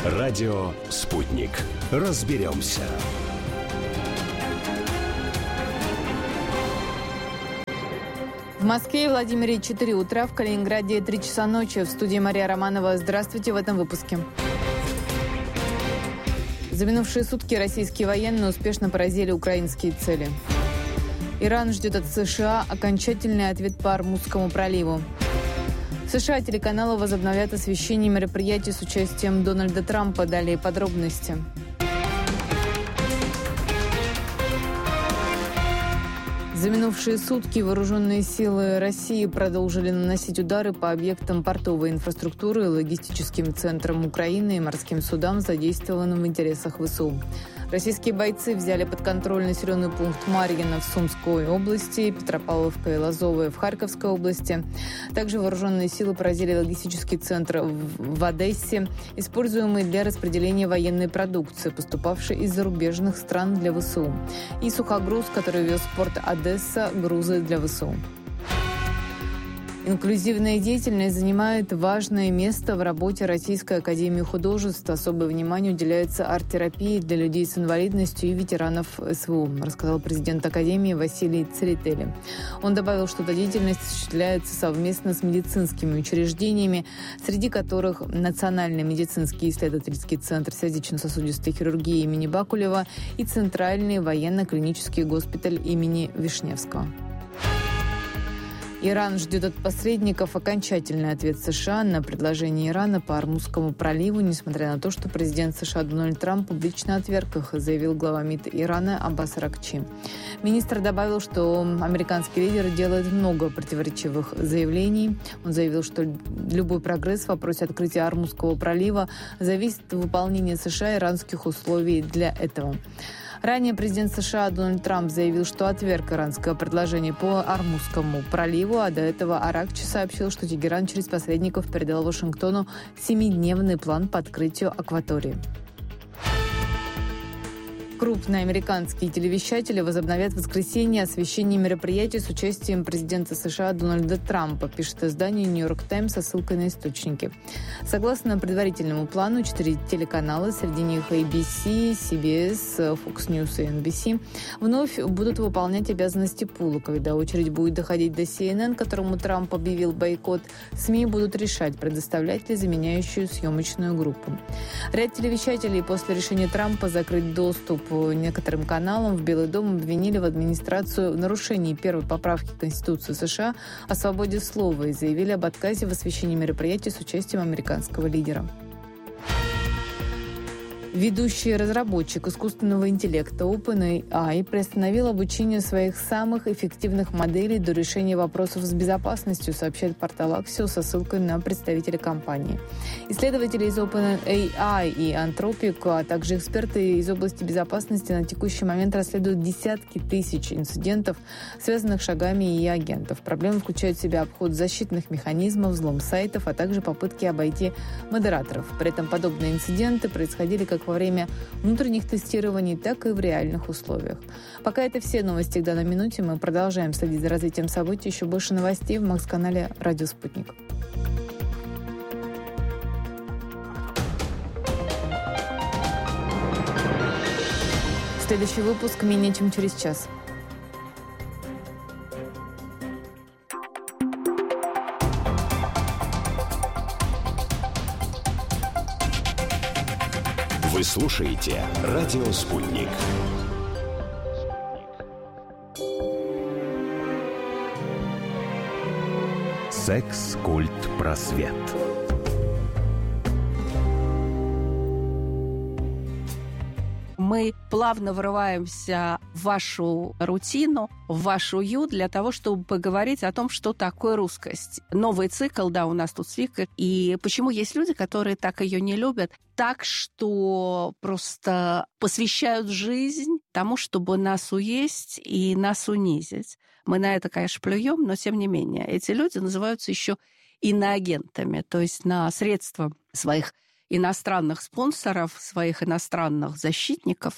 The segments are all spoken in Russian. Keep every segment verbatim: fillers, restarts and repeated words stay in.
Радио «Спутник». Разберемся. В Москве и Владимире четыре утра, в Калининграде три часа ночи. В студии Мария Романова. Здравствуйте в этом выпуске. За минувшие сутки российские военные успешно поразили украинские цели. Иран ждет от США окончательный ответ по Ормузскому проливу. В США телеканалы возобновят освещение мероприятий с участием Дональда Трампа. Далее подробности. За минувшие сутки вооруженные силы России продолжили наносить удары по объектам портовой инфраструктуры, логистическим центрам Украины и морским судам, задействованным в интересах ВСУ. Российские бойцы взяли под контроль населенный пункт Марьино в Сумской области, Петропавловка и Лозовое в Харьковской области. Также вооруженные силы поразили логистический центр в Одессе, используемый для распределения военной продукции, поступавшей из зарубежных стран для ВСУ, и сухогруз, который вез в порт Одесса грузы для ВСУ. Инклюзивная деятельность занимает важное место в работе Российской академии художеств. Особое внимание уделяется арт-терапии для людей с инвалидностью и ветеранов СВО, рассказал президент академии Василий Церетели. Он добавил, что эта деятельность осуществляется совместно с медицинскими учреждениями, среди которых Национальный медицинский исследовательский центр сердечно-сосудистой хирургии имени Бакулева и Центральный военно-клинический госпиталь имени Вишневского. Иран ждет от посредников окончательный ответ США на предложение Ирана по Ормузскому проливу, несмотря на то, что президент США Дональд Трамп публично отверг их, заявил глава МИД Ирана Аббас Аракчи. Министр добавил, что американский лидер делает много противоречивых заявлений. Он заявил, что любой прогресс в вопросе открытия Ормузского пролива зависит от выполнения США иранских условий для этого. Ранее президент США Дональд Трамп заявил, что отверг иранское предложение по Ормузскому проливу, а до этого Аракчи сообщил, что Тегеран через посредников передал Вашингтону семидневный план по открытию акватории. Крупные американские телевещатели возобновят в воскресенье освещение мероприятий с участием президента США Дональда Трампа, пишет издание «Нью-Йорк Таймс» со ссылкой на источники. Согласно предварительному плану, четыре телеканала, среди них эй би си, си би эс, Fox News и эн би си, вновь будут выполнять обязанности пула. Когда очередь будет доходить до си эн эн, которому Трамп объявил бойкот, СМИ будут решать, предоставлять ли заменяющую съемочную группу. Ряд телевещателей после решения Трампа закрыть доступ по некоторым каналам в Белый дом обвинили в администрацию в нарушении первой поправки Конституции США о свободе слова и заявили об отказе в освещении мероприятий с участием американского лидера. Ведущий разработчик искусственного интеллекта OpenAI приостановил обучение своих самых эффективных моделей до решения вопросов с безопасностью, сообщает портал Axios со ссылкой на представителя компании. Исследователи из OpenAI и Anthropic, а также эксперты из области безопасности на текущий момент расследуют десятки тысяч инцидентов, связанных с шагами и агентов. Проблемы включают в себя обход защитных механизмов, взлом сайтов, а также попытки обойти модераторов. При этом подобные инциденты происходили как во время внутренних тестирований, так и в реальных условиях. Пока это все новости к данной минуте. Мы продолжаем следить за развитием событий. Еще больше новостей в Макс-канале «Радио Спутник». Следующий выпуск менее чем через час. Вы слушаете «Радио Спутник». Секс, культ, просвет. Мы плавно врываемся в вашу рутину, в ваш уют для того, чтобы поговорить о том, что такое русскость. Новый цикл, да, у нас тут с Викой. И почему есть люди, которые так ее не любят, так что просто посвящают жизнь тому, чтобы нас уесть и нас унизить. Мы на это, конечно, плюем, но тем не менее. Эти люди называются еще иноагентами, то есть на средства своих иностранных спонсоров, своих иностранных защитников,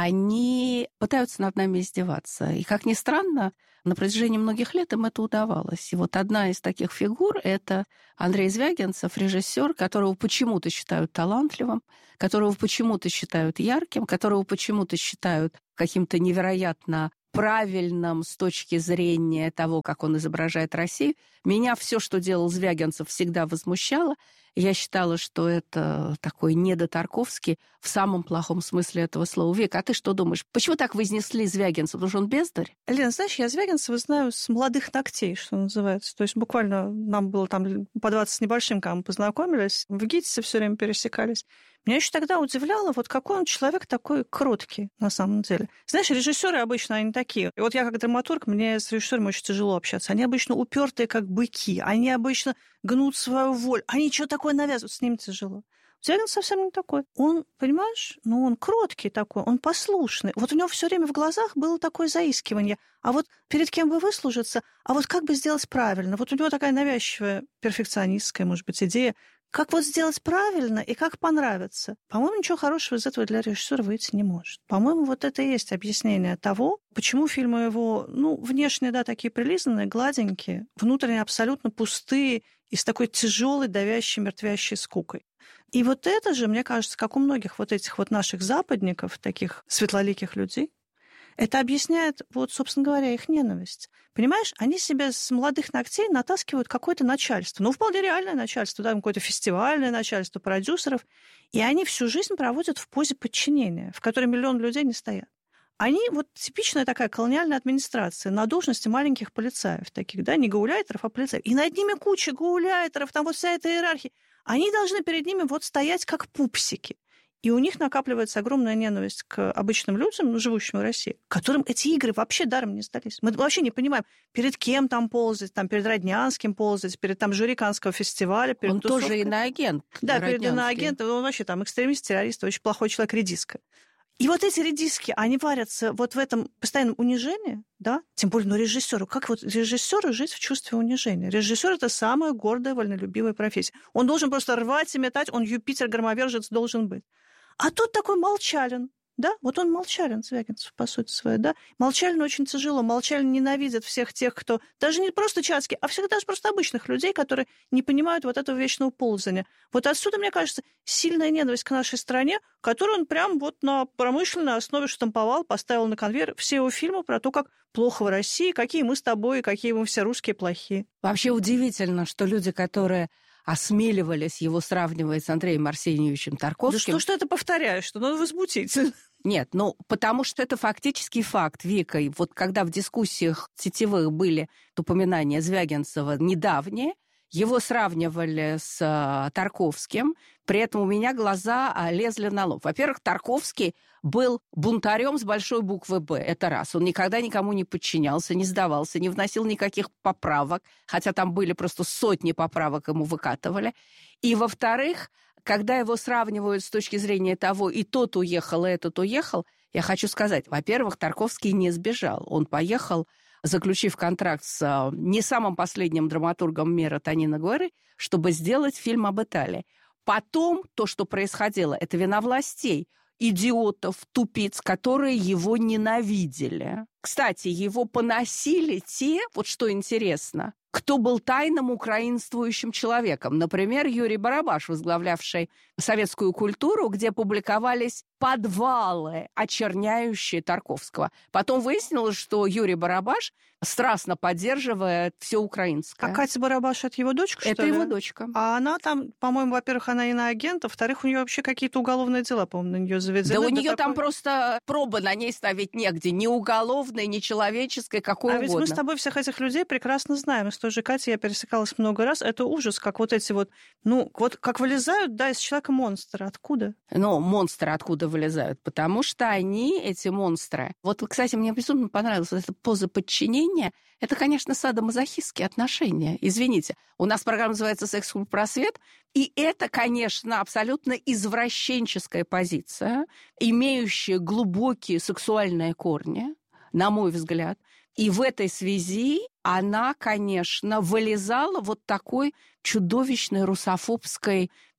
они пытаются над нами издеваться. И, как ни странно, на протяжении многих лет им это удавалось. И вот одна из таких фигур – это Андрей Звягинцев, режиссер, которого почему-то считают талантливым, которого почему-то считают ярким, которого почему-то считают каким-то невероятно правильным с точки зрения того, как он изображает Россию. Меня все, что делал Звягинцев, всегда возмущало. Я считала, что это такой недотарковский в самом плохом смысле этого слова. Вика, а ты что думаешь? Почему так вознесли Звягинцева? Потому что он бездарь? Лен, знаешь, я Звягинцева знаю с молодых ногтей, что называется. То есть буквально нам было там по двадцать с небольшим, когда мы познакомились. В ГИТИСе все время пересекались. Меня еще тогда удивляло, вот какой он человек такой кроткий на самом деле. Знаешь, режиссеры обычно они такие. И вот я как драматург, мне с режиссерами очень тяжело общаться. Они обычно упертые, как быки. Они обычно гнут свою волю. Они что такое навязывают, с ним тяжело. Звягинцев совсем не такой. Он, понимаешь, ну он кроткий такой, он послушный. Вот у него все время в глазах было такое заискивание. А вот перед кем бы выслужиться, а вот как бы сделать правильно. Вот у него такая навязчивая, перфекционистская, может быть, идея. Как вот сделать правильно и как понравится? По-моему, ничего хорошего из этого для режиссера выйти не может. По-моему, вот это и есть объяснение того, почему фильмы его, ну, внешне, да, такие прилизанные, гладенькие, внутренне абсолютно пустые и с такой тяжелой, давящей, мертвящей скукой. И вот это же, мне кажется, как у многих вот этих вот наших западников, таких светлоликих людей, это объясняет, вот, собственно говоря, их ненависть. Понимаешь, они себе с молодых ногтей натаскивают какое-то начальство. Ну, вполне реальное начальство, да, какое-то фестивальное начальство продюсеров. И они всю жизнь проводят в позе подчинения, в которой миллион людей не стоят. Они вот типичная такая колониальная администрация на должности маленьких полицаев таких, да, не гауляйтеров, а полицаев. И над ними куча гауляйтеров, там вот вся эта иерархия. Они должны перед ними вот стоять как пупсики. И у них накапливается огромная ненависть к обычным людям, ну, живущим в России, которым эти игры вообще даром не сдались. Мы вообще не понимаем, перед кем там ползать, там, перед Роднянским ползать, перед там жюри Каннского фестиваля. Перед он тусовкой. Тоже иноагент. Да, перед иноагентом. Он вообще там экстремист, террорист, очень плохой человек, редиска. И вот эти редиски, они варятся вот в этом постоянном унижении, да, тем более, ну, режиссеру. Как вот режиссеру жить в чувстве унижения? Режиссер – это самая гордая, вольнолюбивая профессия. Он должен просто рвать и метать, он Юпитер-громовержец должен быть. А тут такой Молчалин, да? Вот он Молчалин, Звягинцев, по сути своей, да? Молчалин очень тяжело. Молчалин ненавидит всех тех, кто... Даже не просто чатские, а всегда даже просто обычных людей, которые не понимают вот этого вечного ползания. Вот отсюда, мне кажется, сильная ненависть к нашей стране, которую он прям вот на промышленной основе штамповал, поставил на конвейер все его фильмы про то, как плохо в России, какие мы с тобой, какие мы все русские плохие. Вообще удивительно, что люди, которые осмеливались его сравнивать с Андреем Арсеньевичем Тарковским. Да что ж ты это повторяешь, что ну возмутительно. Нет, ну, потому что это фактический факт, Вика. И вот когда в дискуссиях сетевых были упоминания Звягинцева недавние, его сравнивали с а, Тарковским, при этом у меня глаза а, лезли на лоб. Во-первых, Тарковский был бунтарем с большой буквы «Б». Это раз. Он никогда никому не подчинялся, не сдавался, не вносил никаких поправок, хотя там были просто сотни поправок, ему выкатывали. И, во-вторых, когда его сравнивают с точки зрения того, и тот уехал, и этот уехал, я хочу сказать, во-первых, Тарковский не сбежал. Он поехал, заключив контракт с не самым последним драматургом мира Тонино Гуэррой, чтобы сделать фильм об Италии. Потом то, что происходило, это вина властей, идиотов, тупиц, которые его ненавидели. Кстати, его поносили те, вот что интересно, кто был тайным украинствующим человеком. Например, Юрий Барабаш, возглавлявший советскую культуру, где публиковались подвалы, очерняющие Тарковского. Потом выяснилось, что Юрий Барабаш страстно поддерживает все украинское. А Катя Барабаш – это его дочка, что это ли? Это его дочка. А она там, по-моему, во-первых, она иноагент, а во-вторых, у нее вообще какие-то уголовные дела, по-моему, на нее заведены. Да у нее такой... там просто пробы на ней ставить негде. Ни уголовной, ни человеческой, какой а угодно. А ведь мы с тобой всех этих людей прекрасно знаем. С той же Катей я пересекалась много раз. Это ужас, как вот эти вот, ну, вот как вылезают, да, из человека монстры. Откуда? Ну, монстры откуда вылезают? Потому что они, эти монстры... Вот, кстати, мне безумно понравилась вот эта поза подчинения. Это, конечно, садомазохистские отношения. Извините, у нас программа называется «Секс-клуб Просвет», и это, конечно, абсолютно извращенческая позиция, имеющая глубокие сексуальные корни, на мой взгляд. И в этой связи она, конечно, вылезала вот такой чудовищной русофобской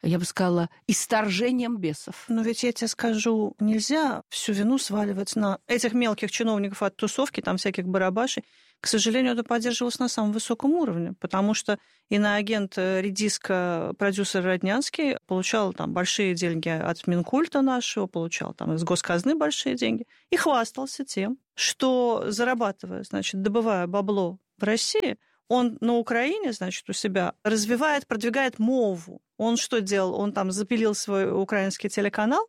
я бы сказала, исторжением бесов. Но ведь я тебе скажу, нельзя всю вину сваливать на этих мелких чиновников от тусовки, там всяких барабашей. К сожалению, это поддерживалось на самом высоком уровне, потому что иноагент редиска, продюсер Роднянский, получал там большие деньги от Минкульта нашего, получал там из госказны большие деньги и хвастался тем, что, зарабатывая, значит, добывая бабло в России, он на Украине, значит, у себя развивает, продвигает мову. Он что делал? Он там запилил свой украинский телеканал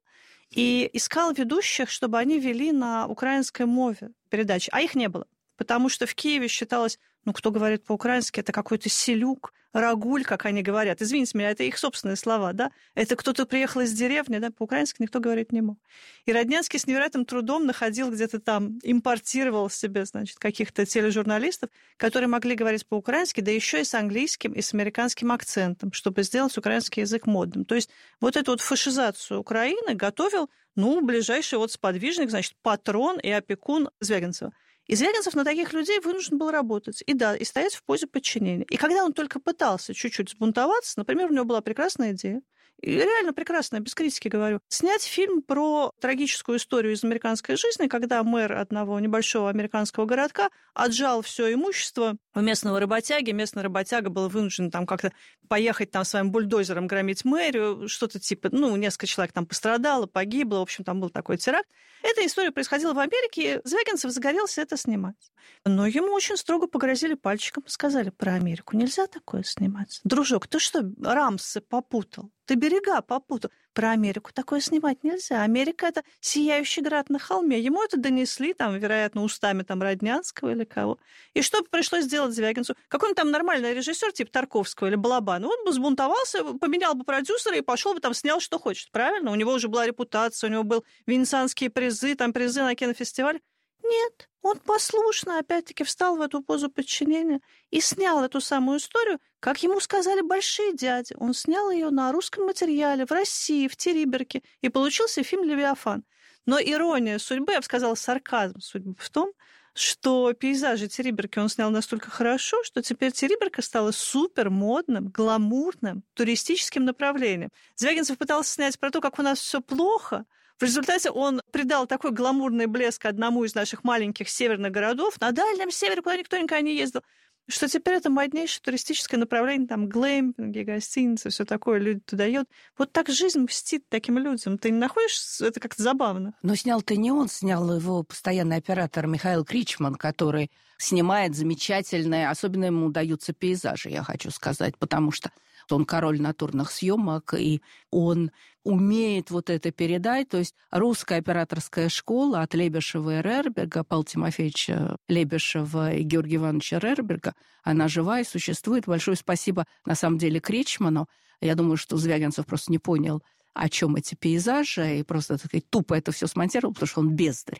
и искал ведущих, чтобы они вели на украинской мове передачи. А их не было. Потому что в Киеве считалось, ну, кто говорит по-украински, это какой-то селюк, рагуль, как они говорят. Извините меня, это их собственные слова, да? Это кто-то приехал из деревни, да? По-украински никто говорить не мог. И Роднянский с невероятным трудом находил где-то там, импортировал себе, значит, каких-то тележурналистов, которые могли говорить по-украински, да еще и с английским, и с американским акцентом, чтобы сделать украинский язык модным. То есть вот эту вот фашизацию Украины готовил, ну, ближайший вот сподвижник, значит, патрон и опекун Звягинцева. И Звягинцев на таких людей вынужден был работать. И да, и стоять в позе подчинения. И когда он только пытался чуть-чуть сбунтоваться, например, у него была прекрасная идея, и реально прекрасная, без критики говорю, снять фильм про трагическую историю из американской жизни, когда мэр одного небольшого американского городка отжал все имущество у местного работяги. Местный работяга был вынужден там как-то поехать там своим бульдозером громить мэрию, что-то типа, ну, несколько человек там пострадало, погибло, в общем, там был такой теракт. Эта история происходила в Америке, и Звягинцев загорелся это снимать. Но ему очень строго погрозили пальчиком и сказали: про Америку нельзя такое снимать. Дружок, ты что, рамсы попутал? Ты берега попутал. Про Америку такое снимать нельзя. Америка — это сияющий град на холме. Ему это донесли, там, вероятно, устами там, Роднянского или кого. И что пришлось сделать Звягинцеву? Какой-нибудь там нормальный режиссер, типа Тарковского или Балабана, он бы сбунтовался, поменял бы продюсера и пошел бы там, снял, что хочет. Правильно? У него уже была репутация, у него был венецианские призы, там призы на кинофестиваль. Нет, он послушно, опять-таки, встал в эту позу подчинения и снял эту самую историю, как ему сказали большие дяди. Он снял ее на русском материале в России, в Териберке, и получился фильм «Левиафан». Но ирония судьбы, я бы сказала, сарказм судьбы в том, что пейзажи Териберки он снял настолько хорошо, что теперь Териберка стала супер модным, гламурным, туристическим направлением. Звягинцев пытался снять про то, как у нас все плохо. В результате он придал такой гламурный блеск одному из наших маленьких северных городов на Дальнем Севере, куда никто никогда не ездил, что теперь это моднейшее туристическое направление, там глэмпинги, гостиницы, все такое, люди туда едут. Вот так жизнь мстит таким людям. Ты не находишь это как-то забавно? Но снял-то не он, снял его постоянный оператор Михаил Кричман, который снимает замечательные, особенно ему удаются пейзажи, я хочу сказать, потому что он король натурных съемок, и он умеет вот это передать. То есть русская операторская школа от Лебешева и Рерберга, Павла Тимофеевича Лебешева и Георгия Ивановича Рерберга, она жива и существует. Большое спасибо, на самом деле, Кричману. Я думаю, что Звягинцев просто не понял, о чем эти пейзажи, и просто, так сказать, тупо это все смонтировал, потому что он бездарь.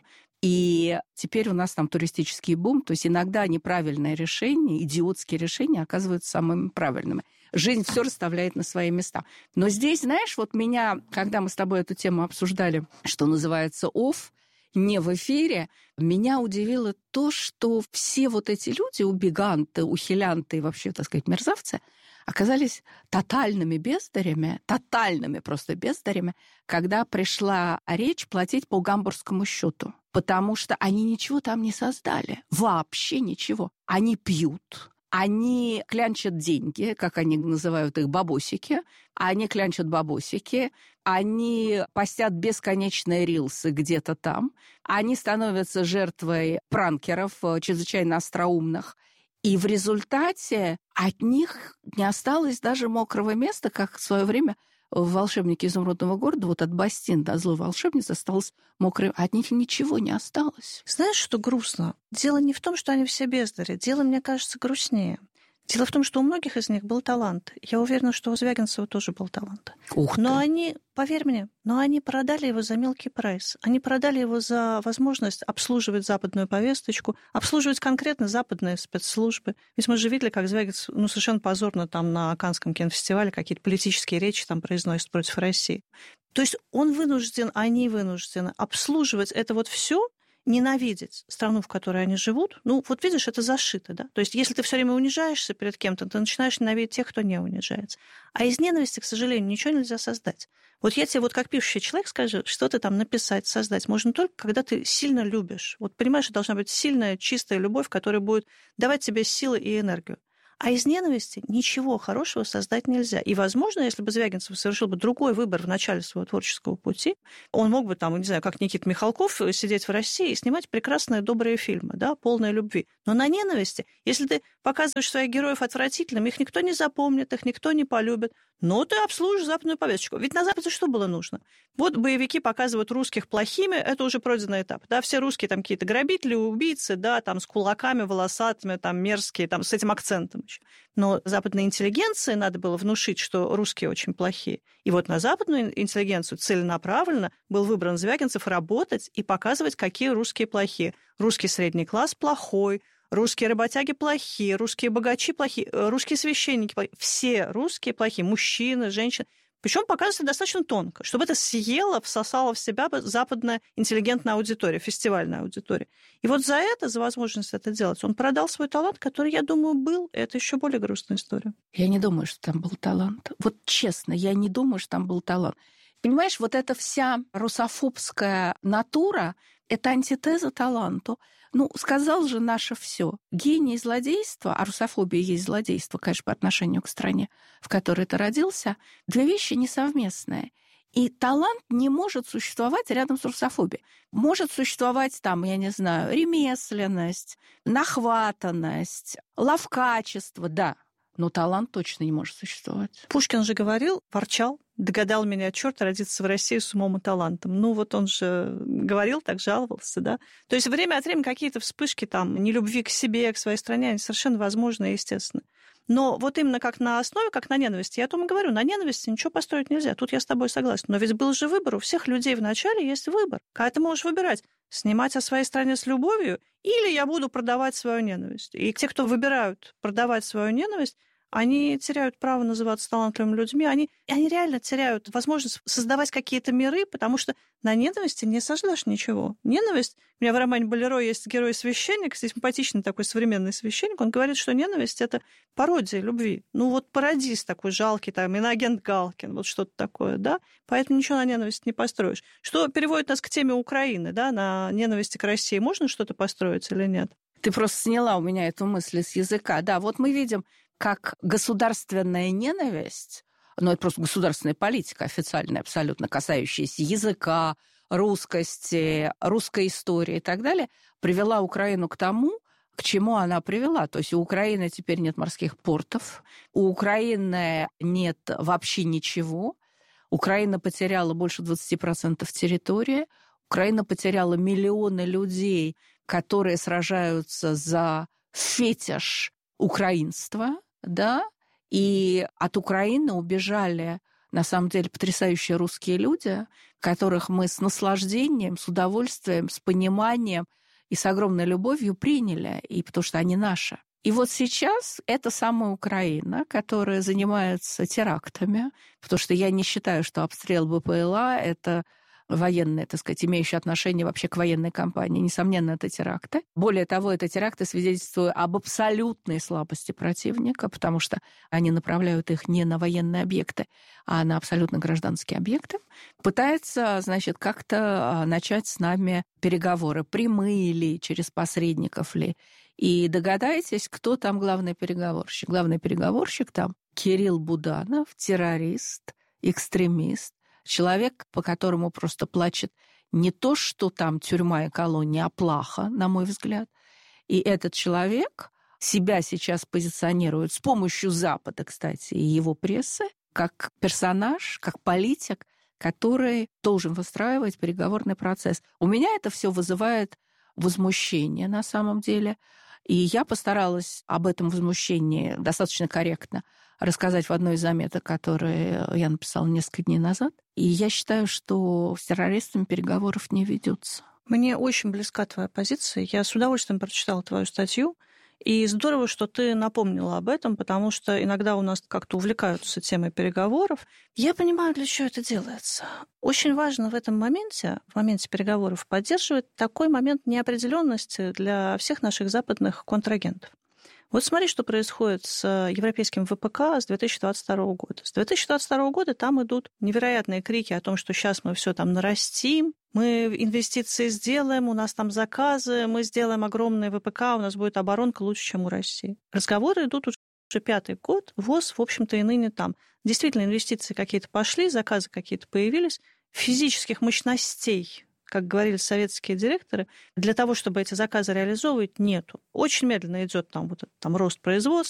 И теперь у нас там туристический бум, то есть иногда неправильные решения, идиотские решения оказываются самыми правильными. Жизнь все расставляет на свои места. Но здесь, знаешь, вот меня, когда мы с тобой эту тему обсуждали, что называется офф, не в эфире, меня удивило то, что все вот эти люди, убеганты, ухилянты и вообще, так сказать, мерзавцы, оказались тотальными бездарями, тотальными просто бездарями, когда пришла речь платить по гамбургскому счету. Потому что они ничего там не создали. Вообще ничего. Они пьют, они клянчат деньги, как они называют их, бабосики. Они клянчат бабосики, они постят бесконечные рилсы где-то там. Они становятся жертвой пранкеров, чрезвычайно остроумных. И в результате от них не осталось даже мокрого места, как в свое время в «Волшебнике изумрудного города», вот от Бастин до «Злой волшебницы» осталось мокрое, от них ничего не осталось. Знаешь, что грустно? Дело не в том, что они все бездари. Дело, мне кажется, грустнее. Дело в том, что у многих из них был талант. Я уверена, что у Звягинцева тоже был талант. Ух ты. Но они, поверь мне, но они продали его за мелкий прайс. Они продали его за возможность обслуживать западную повесточку, обслуживать конкретно западные спецслужбы. Ведь мы же видели, как Звягинцев, ну, совершенно позорно там на Каннском кинофестивале какие-то политические речи там произносит против России. То есть он вынужден, они вынуждены обслуживать это вот все ненавидеть страну, в которой они живут, ну, вот видишь, это зашито, да? То есть если ты все время унижаешься перед кем-то, ты начинаешь ненавидеть тех, кто не унижается. А из ненависти, к сожалению, ничего нельзя создать. Вот я тебе вот как пишущий человек скажу, что ты там написать, создать можно только, когда ты сильно любишь. Вот понимаешь, должна быть сильная, чистая любовь, которая будет давать тебе силы и энергию. А из ненависти ничего хорошего создать нельзя. И, возможно, если бы Звягинцев совершил бы другой выбор в начале своего творческого пути, он мог бы, там, не знаю, как Никита Михалков, сидеть в России и снимать прекрасные, добрые фильмы, да, полные любви. Но на ненависти, если ты показываешь своих героев отвратительными, их никто не запомнит, их никто не полюбит, но ты обслужишь западную повесточку. Ведь на Западе что было нужно? Вот боевики показывают русских плохими, это уже пройденный этап. Да, все русские там какие-то грабители, убийцы, да, там с кулаками волосатыми, там мерзкие, там с этим акцентом еще. Но западной интеллигенции надо было внушить, что русские очень плохие. И вот на западную интеллигенцию целенаправленно был выбран Звягинцев работать и показывать, какие русские плохие. Русский средний класс плохой, русские работяги плохие, русские богачи плохие, русские священники плохие. Все русские плохие, мужчины, женщины. Причем показывается достаточно тонко, чтобы это съело, всосало в себя западная интеллигентная аудитория, фестивальная аудитория. И вот за это, за возможность это делать, он продал свой талант, который, я думаю, был. И это еще более грустная история. Я не думаю, что там был талант. Вот честно, я не думаю, что там был талант. Понимаешь, вот эта вся русофобская натура — это антитеза таланту. Ну, сказал же наше все. Гений злодейства, а русофобия есть злодейство, конечно, по отношению к стране, в которой ты родился, две вещи несовместные. И талант не может существовать рядом с русофобией. Может существовать там, я не знаю, ремесленность, нахватанность, ловкачество, да. Но талант точно не может существовать. Пушкин же говорил, ворчал, догадал меня черт родиться в России с умом и талантом. Ну, вот он же говорил, так жаловался, да. То есть время от времени какие-то вспышки там нелюбви к себе, к своей стране, они совершенно возможны и естественны. Но вот именно как на основе, как на ненависти, я о том и говорю, на ненависти ничего построить нельзя. Тут я с тобой согласна. Но ведь был же выбор. У всех людей вначале есть выбор. Когда ты можешь выбирать, снимать о своей стране с любовью, или я буду продавать свою ненависть. И те, кто выбирают продавать свою ненависть, они теряют право называться талантливыми людьми, они, они реально теряют возможность создавать какие-то миры, потому что на ненависти не создашь ничего. Ненависть... У меня в романе «Болеро» есть герой-священник, симпатичный такой современный священник, он говорит, что ненависть — это пародия любви. Ну вот пародист такой жалкий, там, иноагент Галкин, вот что-то такое, да? Поэтому ничего на ненависть не построишь. Что переводит нас к теме Украины, да? На ненависти к России можно что-то построить или нет? Ты просто сняла у меня эту мысль с языка. Да, вот мы видим, как государственная ненависть, ну, это просто государственная политика официальная, абсолютно касающаяся языка, русскости, русской истории и так далее, привела Украину к тому, к чему она привела. То есть у Украины теперь нет морских портов, у Украины нет вообще ничего, Украина потеряла больше двадцать процентов территории, Украина потеряла миллионы людей, которые сражаются за фетиш украинства, да, и от Украины убежали, на самом деле, потрясающие русские люди, которых мы с наслаждением, с удовольствием, с пониманием и с огромной любовью приняли, и потому что они наши. И вот сейчас это самая Украина, которая занимается терактами, потому что я не считаю, что обстрел БПЛА — это военные, так сказать, имеющие отношение вообще к военной кампании. Несомненно, это теракты. Более того, это теракты свидетельствуют об абсолютной слабости противника, потому что они направляют их не на военные объекты, а на абсолютно гражданские объекты. Пытается, значит, как-то начать с нами переговоры, прямые ли, через посредников ли. И догадайтесь, кто там главный переговорщик. Главный переговорщик там Кирилл Буданов, террорист, экстремист, человек, по которому просто плачет не то, что там тюрьма и колония, а плаха, на мой взгляд. И этот человек себя сейчас позиционирует с помощью Запада, кстати, и его прессы, как персонаж, как политик, который должен выстраивать переговорный процесс. У меня это все вызывает возмущение на самом деле. И я постаралась об этом возмущении достаточно корректно рассказать в одной из заметок, которые я написала несколько дней назад. И я считаю, что с террористами переговоров не ведется. Мне очень близка твоя позиция. Я с удовольствием прочитала твою статью. И здорово, что ты напомнила об этом, потому что иногда у нас как-то увлекаются темой переговоров. Я понимаю, для чего это делается. Очень важно в этом моменте, в моменте переговоров, поддерживать такой момент неопределенности для всех наших западных контрагентов. Вот смотри, что происходит с европейским ВПК с две тысячи двадцать второго года. С две тысячи двадцать второго года там идут невероятные крики о том, что сейчас мы все там нарастим, мы инвестиции сделаем, у нас там заказы, мы сделаем огромный ВПК, у нас будет оборонка лучше, чем у России. Разговоры идут уже пятый год, ВОЗ, в общем-то, и ныне там. Действительно, инвестиции какие-то пошли, заказы какие-то появились, физических мощностей, как говорили советские директоры, для того, чтобы эти заказы реализовывать, нету. Очень медленно идет там, вот, там рост производства,